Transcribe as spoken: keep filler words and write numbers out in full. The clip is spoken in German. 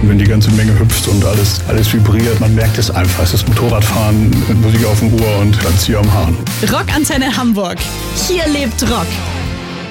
wenn die ganze Menge hüpft und alles, alles vibriert, man merkt es einfach. Es ist Motorradfahren mit Musik auf dem Ohr und dann Zieh am Hahn. Rockantenne Hamburg. Hier lebt Rock.